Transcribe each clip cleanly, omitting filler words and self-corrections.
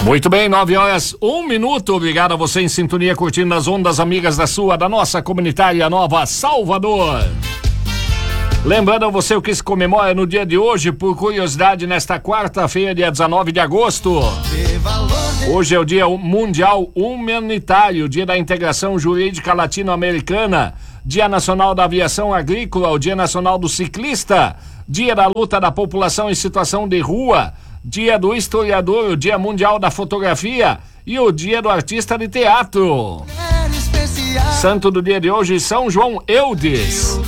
Muito bem, 9h01. Obrigado a você em sintonia, curtindo as ondas amigas da nossa comunitária Nova Salvador. Lembrando a você o que se comemora no dia de hoje, por curiosidade, nesta quarta-feira, dia 19 de agosto. Hoje é o Dia Mundial Humanitário, Dia da Integração Jurídica Latino-Americana, Dia Nacional da Aviação Agrícola, o Dia Nacional do Ciclista, Dia da Luta da População em Situação de Rua, Dia do Historiador, o Dia Mundial da Fotografia e o Dia do Artista de Teatro. Santo do dia de hoje, São João Eudes.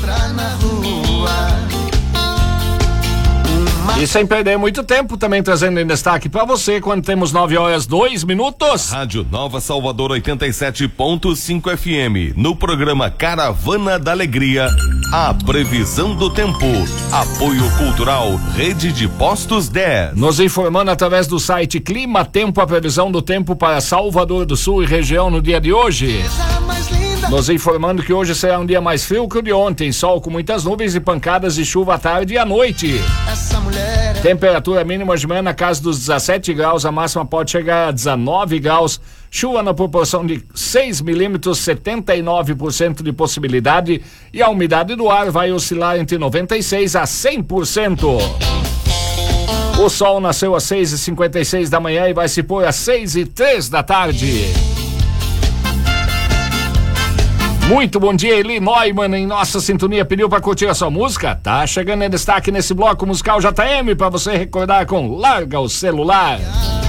E sem perder muito tempo, também trazendo em destaque para você, quando temos 9h02. Rádio Nova Salvador 87.5 FM. No programa Caravana da Alegria, a previsão do tempo. Apoio Cultural, Rede de Postos 10. Nos informando através do site Clima Tempo, a previsão do tempo para Salvador do Sul e região no dia de hoje. Nos informando que hoje será um dia mais frio que o de ontem, sol com muitas nuvens e pancadas de chuva à tarde e à noite. Temperatura mínima de manhã na casa dos 17 graus, a máxima pode chegar a 19 graus, chuva na proporção de 6 milímetros, 79% de possibilidade, e a umidade do ar vai oscilar entre 96% a 100%. O sol nasceu às 6h56 da manhã e vai se pôr às 6h03 da tarde. Muito bom dia, Eli Neumann, em nossa sintonia, pediu para curtir a sua música. Tá chegando em destaque nesse bloco musical JM para você recordar com Larga o Celular.